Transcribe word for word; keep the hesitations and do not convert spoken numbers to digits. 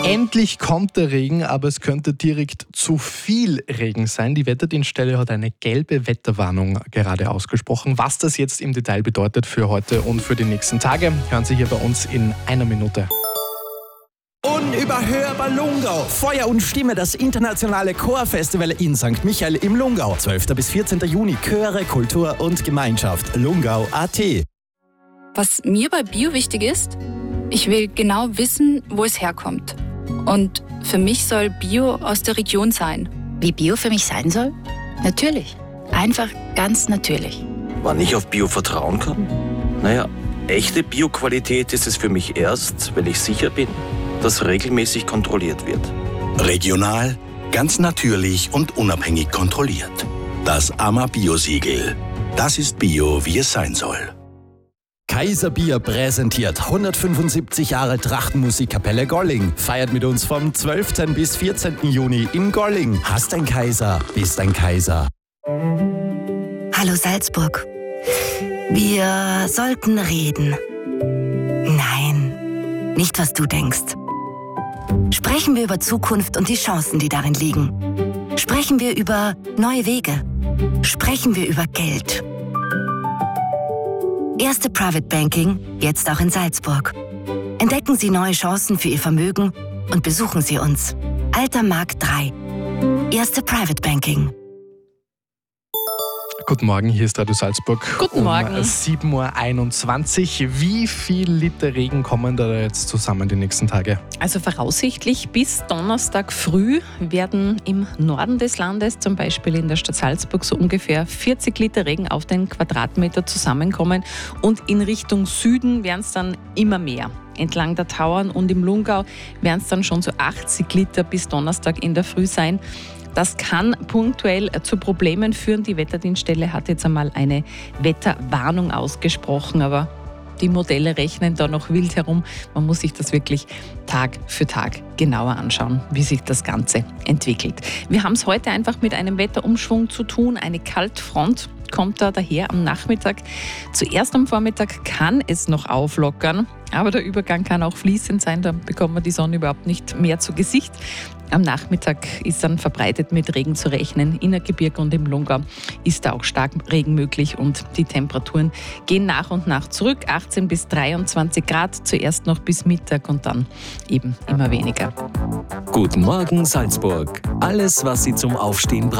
Endlich kommt der Regen, aber es könnte direkt zu viel Regen sein. Die Wetterdienststelle hat eine gelbe Wetterwarnung gerade ausgesprochen. Was das jetzt im Detail bedeutet für heute und für die nächsten Tage, hören Sie hier bei uns in einer Minute. Unüberhörbar Lungau. Feuer und Stimme, das internationale Chorfestival in Sankt Michael im Lungau. zwölfter bis vierzehnter Juni. Chöre, Kultur und Gemeinschaft. Lungau punkt a t. Was mir bei Bio wichtig ist, ich will genau wissen, wo es herkommt. Und für mich soll Bio aus der Region sein. Wie Bio für mich sein soll? Natürlich. Einfach ganz natürlich. Wann ich auf Bio vertrauen kann? Naja, echte Bio-Qualität ist es für mich erst, wenn ich sicher bin, dass regelmäßig kontrolliert wird. Regional, ganz natürlich und unabhängig kontrolliert. Das A M A Bio-Siegel. Das ist Bio, wie es sein soll. Kaiser Bier präsentiert hundertfünfundsiebzig Jahre Trachtenmusikkapelle Golling. Feiert mit uns vom zwölften bis vierzehnten Juni in Golling. Hast ein Kaiser, bist ein Kaiser. Hallo Salzburg. Wir sollten reden. Nein, nicht was du denkst. Sprechen wir über Zukunft und die Chancen, die darin liegen. Sprechen wir über neue Wege. Sprechen wir über Geld. Erste Private Banking, jetzt auch in Salzburg. Entdecken Sie neue Chancen für Ihr Vermögen und besuchen Sie uns. Alter Markt drei. Erste Private Banking. Guten Morgen, hier ist Radio Salzburg. Guten Morgen. Um sieben Uhr einundzwanzig. Wie viel Liter Regen kommen da jetzt zusammen die nächsten Tage? Also voraussichtlich bis Donnerstag früh werden im Norden des Landes, zum Beispiel in der Stadt Salzburg, so ungefähr vierzig Liter Regen auf den Quadratmeter zusammenkommen. Und in Richtung Süden werden es dann immer mehr. Entlang der Tauern und im Lungau werden es dann schon so achtzig Liter bis Donnerstag in der Früh sein. Das kann punktuell zu Problemen führen. Die Wetterdienststelle hat jetzt einmal eine Wetterwarnung ausgesprochen, aber die Modelle rechnen da noch wild herum. Man muss sich das wirklich Tag für Tag genauer anschauen, wie sich das Ganze entwickelt. Wir haben es heute einfach mit einem Wetterumschwung zu tun. Eine Kaltfront kommt da daher am Nachmittag. Zuerst am Vormittag kann es noch auflockern, aber der Übergang kann auch fließend sein. Da bekommt man die Sonne überhaupt nicht mehr zu Gesicht. Am Nachmittag ist dann verbreitet mit Regen zu rechnen. Innergebirge und im Lungau ist da auch stark Regen möglich und die Temperaturen gehen nach und nach zurück. achtzehn bis dreiundzwanzig Grad, zuerst noch bis Mittag und dann eben immer weniger. Guten Morgen Salzburg. Alles, was Sie zum Aufstehen brauchen.